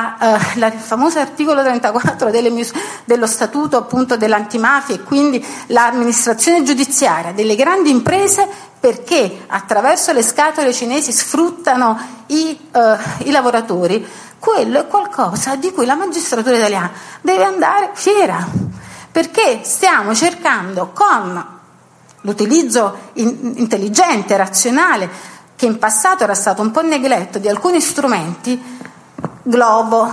il famoso articolo 34 dello statuto appunto dell'antimafia, e quindi l'amministrazione giudiziaria delle grandi imprese, perché attraverso le scatole cinesi sfruttano i lavoratori. Quello è qualcosa di cui la magistratura italiana deve andare fiera, perché stiamo cercando, con l'utilizzo intelligente, razionale, che in passato era stato un po' negletto, di alcuni strumenti, Globo,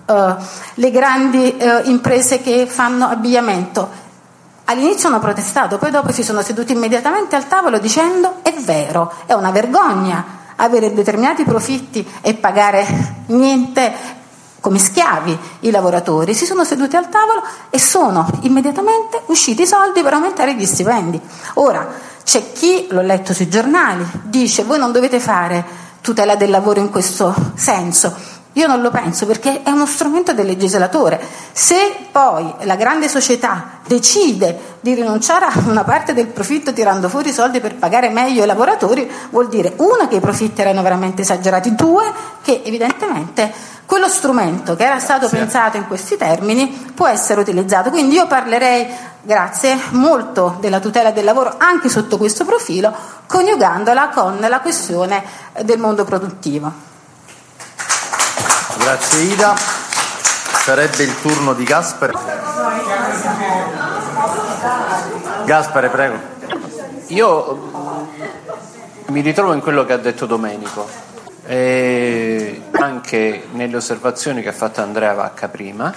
le grandi imprese che fanno abbigliamento, all'inizio hanno protestato, poi dopo si sono seduti immediatamente al tavolo dicendo: è vero, è una vergogna avere determinati profitti e pagare niente come schiavi i lavoratori. Si sono seduti al tavolo e sono immediatamente usciti i soldi per aumentare gli stipendi. Ora c'è chi, l'ho letto sui giornali, dice: voi non dovete fare tutela del lavoro in questo senso. Io non lo penso, perché è uno strumento del legislatore. Se poi la grande società decide di rinunciare a una parte del profitto tirando fuori i soldi per pagare meglio i lavoratori, vuol dire, uno, che i profitti erano veramente esagerati, due, che evidentemente quello strumento che era stato pensato in questi termini può essere utilizzato. Quindi io parlerei, grazie, molto della tutela del lavoro anche sotto questo profilo, coniugandola con la questione del mondo produttivo. Grazie Ida. Sarebbe il turno di Gaspare. Gaspare, prego. Io mi ritrovo in quello che ha detto Domenico, e anche nelle osservazioni che ha fatto Andrea Vacca prima,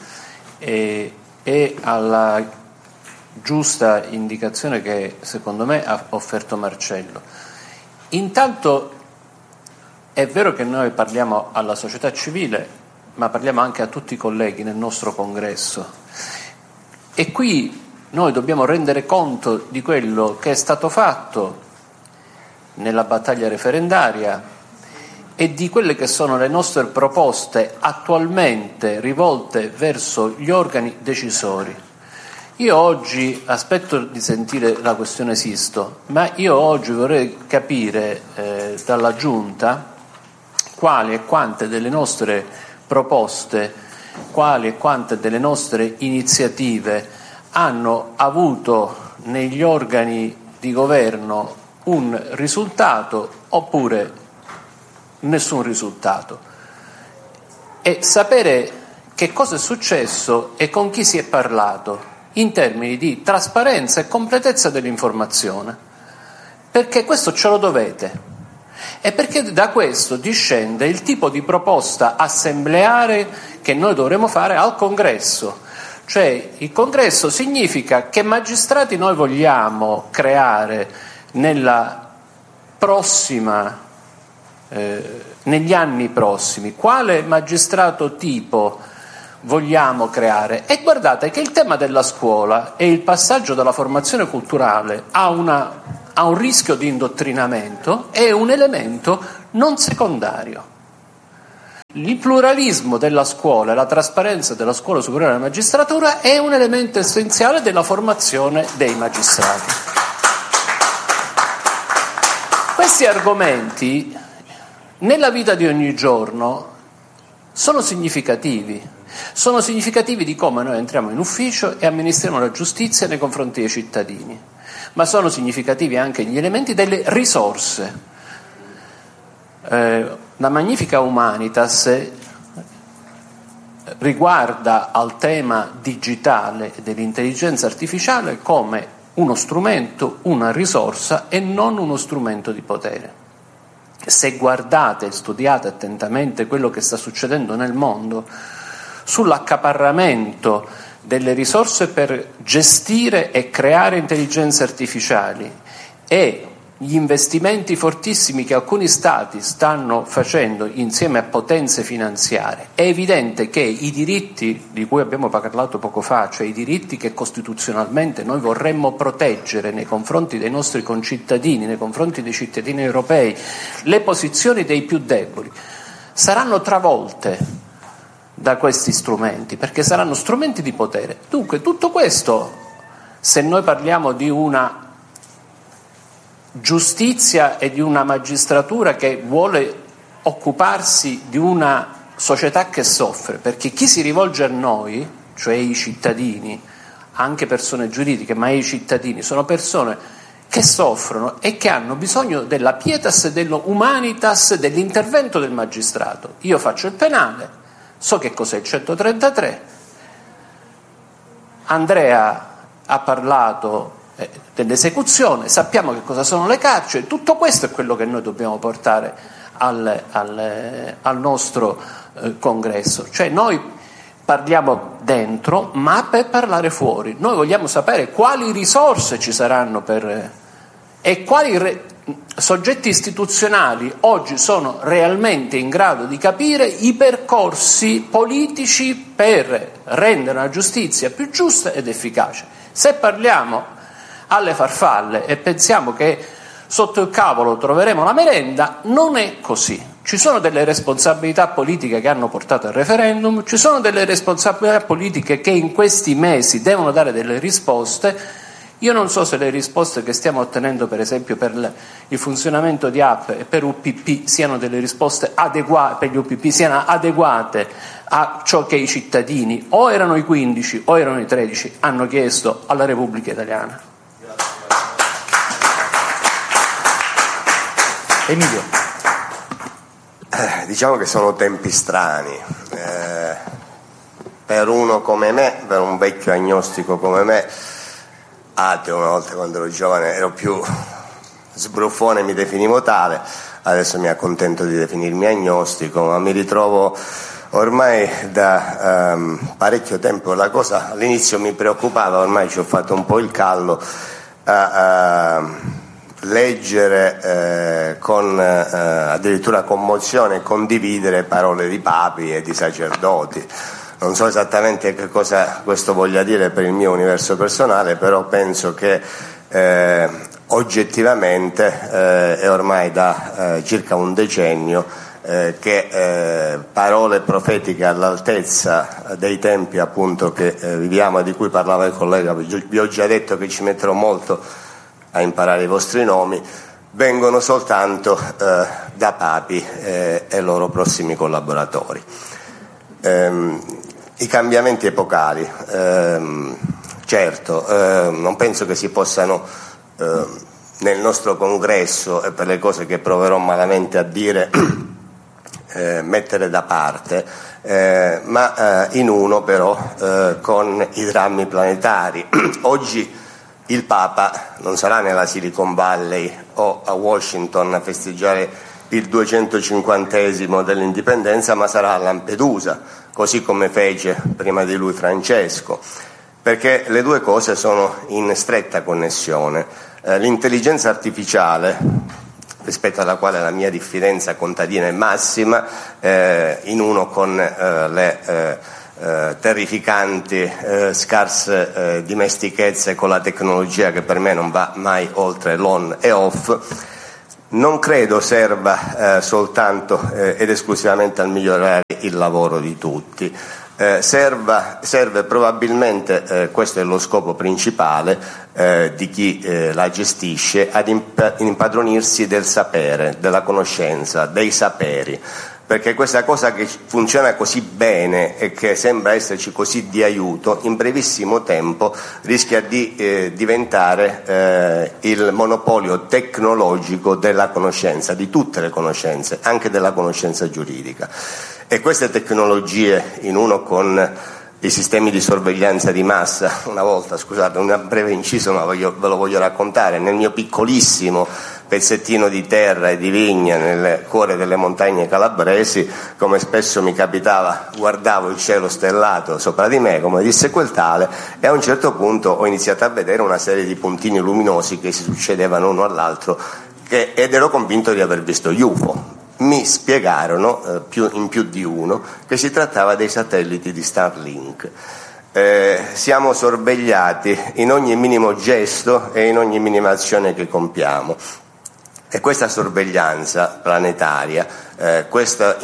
e alla giusta indicazione che secondo me ha offerto Marcello. Intanto è vero che noi parliamo alla società civile, ma parliamo anche a tutti i colleghi nel nostro congresso, e qui noi dobbiamo rendere conto di quello che è stato fatto nella battaglia referendaria e di quelle che sono le nostre proposte attualmente rivolte verso gli organi decisori. Io oggi aspetto di sentire la questione Sisto, ma io oggi vorrei capire dalla Giunta quali e quante delle nostre proposte, quali e quante delle nostre iniziative hanno avuto negli organi di governo un risultato oppure nessun risultato, e sapere che cosa è successo e con chi si è parlato in termini di trasparenza e completezza dell'informazione, perché questo ce lo dovete. E perché da questo discende il tipo di proposta assembleare che noi dovremo fare al Congresso. Cioè, il Congresso significa che magistrati noi vogliamo creare nella prossima, negli anni prossimi, quale magistrato tipo vogliamo creare. E guardate che il tema della scuola e il passaggio dalla formazione culturale a un rischio di indottrinamento è un elemento non secondario. Il pluralismo della scuola e la trasparenza della scuola superiore della magistratura è un elemento essenziale della formazione dei magistrati. Questi argomenti nella vita di ogni giorno sono significativi di come noi entriamo in ufficio e amministriamo la giustizia nei confronti dei cittadini, ma sono significativi anche gli elementi delle risorse. La Magnifica Humanitas riguarda al tema digitale e dell'intelligenza artificiale come uno strumento, una risorsa e non uno strumento di potere. Se guardate e studiate attentamente quello che sta succedendo nel mondo sull'accaparramento delle risorse per gestire e creare intelligenze artificiali e gli investimenti fortissimi che alcuni stati stanno facendo insieme a potenze finanziarie, è evidente che i diritti di cui abbiamo parlato poco fa, cioè i diritti che costituzionalmente noi vorremmo proteggere nei confronti dei nostri concittadini, nei confronti dei cittadini europei, le posizioni dei più deboli, saranno travolte da questi strumenti, perché saranno strumenti di potere. Dunque tutto questo, se noi parliamo di una giustizia e di una magistratura che vuole occuparsi di una società che soffre, perché chi si rivolge a noi, cioè i cittadini, anche persone giuridiche, ma i cittadini sono persone che soffrono e che hanno bisogno della pietas e dell'humanitas, dell'intervento del magistrato. Io faccio il penale, so che cos'è il 133, Andrea ha parlato dell'esecuzione, sappiamo che cosa sono le carceri, tutto questo è quello che noi dobbiamo portare al nostro congresso. Cioè noi parliamo dentro, ma per parlare fuori. Noi vogliamo sapere quali risorse ci saranno e quali soggetti istituzionali oggi sono realmente in grado di capire i percorsi politici per rendere la giustizia più giusta ed efficace. Se parliamo alle farfalle e pensiamo che sotto il cavolo troveremo la merenda, non è così. Ci sono delle responsabilità politiche che hanno portato al referendum, ci sono delle responsabilità politiche che in questi mesi devono dare delle risposte. Io non so se le risposte che stiamo ottenendo, per esempio per il funzionamento di app e per UPP, siano delle risposte adeguate, per gli UPP siano adeguate a ciò che i cittadini, o erano i 15 o erano i 13, hanno chiesto alla Repubblica Italiana. Emilio. Diciamo che sono tempi strani. Per uno come me, per un vecchio agnostico come me, ateo, una volta quando ero giovane ero più sbruffone, mi definivo tale, adesso mi accontento di definirmi agnostico, ma mi ritrovo ormai da parecchio tempo, la cosa all'inizio mi preoccupava, ormai ci ho fatto un po' il callo a leggere con addirittura commozione e condividere parole di papi e di sacerdoti. Non so esattamente che cosa questo voglia dire per il mio universo personale, però penso che oggettivamente è ormai da circa un decennio che parole profetiche all'altezza dei tempi appunto che viviamo e di cui parlava il collega, vi ho già detto che ci metterò molto a imparare i vostri nomi, vengono soltanto da papi e loro prossimi collaboratori. I cambiamenti epocali, certo, non penso che si possano nel nostro congresso, e per le cose che proverò malamente a dire mettere da parte, ma in uno però con i drammi planetari. Oggi il Papa non sarà nella Silicon Valley o a Washington a festeggiare il 250esimo dell'indipendenza, ma sarà a Lampedusa, così come fece prima di lui Francesco, perché le due cose sono in stretta connessione. L'intelligenza artificiale, rispetto alla quale la mia diffidenza contadina è massima, in uno con le terrificanti scarse dimestichezze con la tecnologia, che per me non va mai oltre l'on e off, non credo serva soltanto ed esclusivamente a migliorare il lavoro di tutti. Serve probabilmente, questo è lo scopo principale di chi la gestisce, ad impadronirsi del sapere, della conoscenza, dei saperi, perché questa cosa che funziona così bene e che sembra esserci così di aiuto, in brevissimo tempo rischia di diventare il monopolio tecnologico della conoscenza, di tutte le conoscenze, anche della conoscenza giuridica. E queste tecnologie, in uno con i sistemi di sorveglianza di massa, una volta, scusate, un breve inciso, ma ve lo voglio raccontare, nel mio piccolissimo pezzettino di terra e di vigna nel cuore delle montagne calabresi, come spesso mi capitava, guardavo il cielo stellato sopra di me, come disse quel tale, e a un certo punto ho iniziato a vedere una serie di puntini luminosi che si succedevano uno all'altro, ed ero convinto di aver visto gli UFO. Mi spiegarono, in più di uno, che si trattava dei satelliti di Starlink. Siamo sorvegliati in ogni minimo gesto e in ogni minima azione che compiamo. E questa sorveglianza planetaria, questo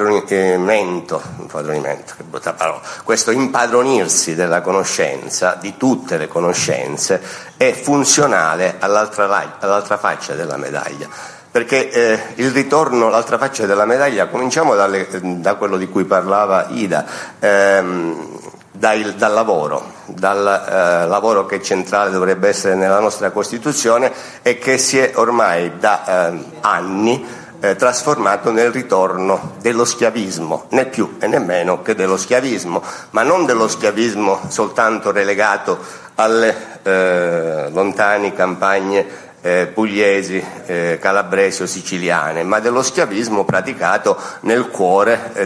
questo impadronirsi della conoscenza, di tutte le conoscenze, è funzionale all'altra faccia della medaglia. Perché il ritorno, l'altra faccia della medaglia, cominciamo da quello di cui parlava Ida, dal lavoro che centrale dovrebbe essere nella nostra Costituzione e che si è ormai da anni trasformato nel ritorno dello schiavismo, né più e né meno che dello schiavismo, ma non dello schiavismo soltanto relegato alle lontane campagne pugliesi, calabresi o siciliane, ma dello schiavismo praticato nel cuore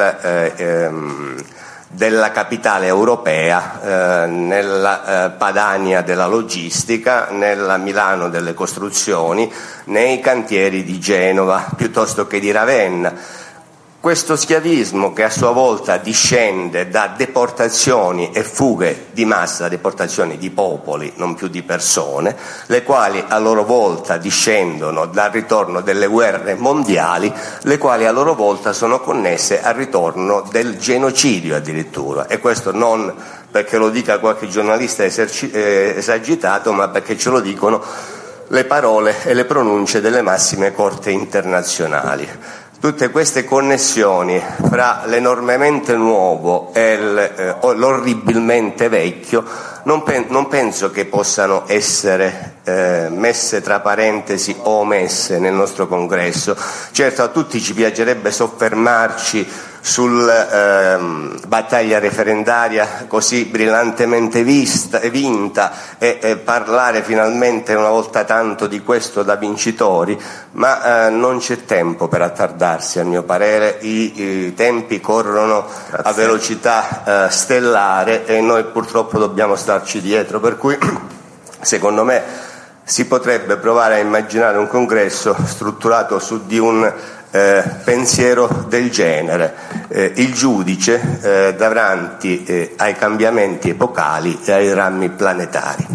della capitale europea, nella Padania della logistica, nella Milano delle costruzioni, nei cantieri di Genova piuttosto che di Ravenna. Questo schiavismo, che a sua volta discende da deportazioni e fughe di massa, deportazioni di popoli, non più di persone, le quali a loro volta discendono dal ritorno delle guerre mondiali, le quali a loro volta sono connesse al ritorno del genocidio addirittura. E questo non perché lo dica qualche giornalista esagitato, ma perché ce lo dicono le parole e le pronunce delle massime corti internazionali. Tutte queste connessioni fra l'enormemente nuovo e l'orribilmente vecchio non penso che possano essere messe tra parentesi o omesse nel nostro congresso. Certo, a tutti ci piacerebbe soffermarci sulla battaglia referendaria così brillantemente vinta e parlare finalmente una volta tanto di questo da vincitori, ma non c'è tempo per attardarsi, a mio parere. I tempi corrono a velocità stellare e noi purtroppo dobbiamo starci dietro, per cui secondo me si potrebbe provare a immaginare un congresso strutturato su di un pensiero del genere, il giudice davanti ai cambiamenti epocali e ai drammi planetari.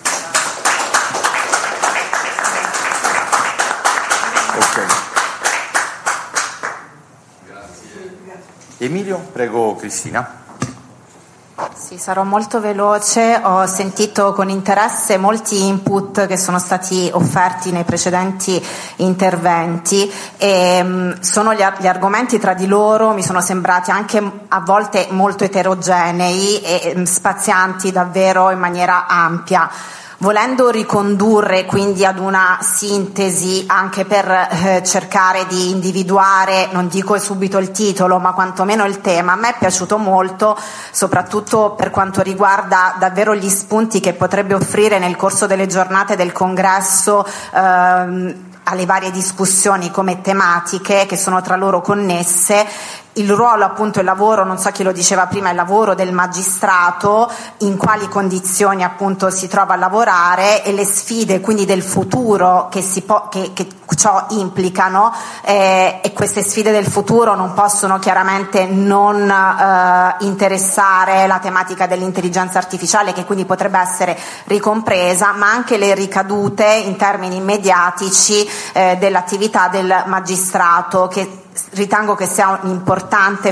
Emilio, prego Cristina. Sì, sarò molto veloce. Ho sentito con interesse molti input che sono stati offerti nei precedenti interventi e sono gli argomenti tra di loro mi sono sembrati anche a volte molto eterogenei e spazianti davvero in maniera ampia. volendo ricondurre quindi ad una sintesi anche per cercare di individuare, non dico subito il titolo, ma quantomeno il tema, a me è piaciuto molto, soprattutto per quanto riguarda davvero gli spunti che potrebbe offrire nel corso delle giornate del congresso alle varie discussioni come tematiche che sono tra loro connesse. Il ruolo, appunto, il lavoro, non so chi lo diceva prima, il lavoro del magistrato, in quali condizioni appunto si trova a lavorare, e le sfide quindi del futuro che ciò implicano, e queste sfide del futuro non possono chiaramente non interessare la tematica dell'intelligenza artificiale, che quindi potrebbe essere ricompresa, ma anche le ricadute in termini mediatici dell'attività del magistrato, che ritengo che sia un importante